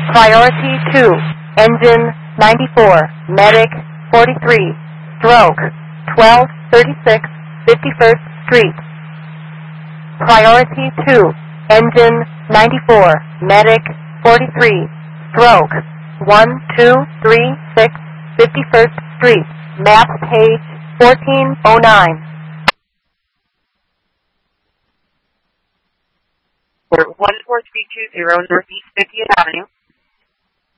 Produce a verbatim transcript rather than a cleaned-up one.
Priority two, engine ninety-four, medic forty-three, stroke twelve thirty-six fifty-first Street. Priority two, engine ninety-four, medic forty-three, stroke one two three six fifty-first Street, map page fourteen oh nine. one four three two zero Northeast fiftieth Avenue.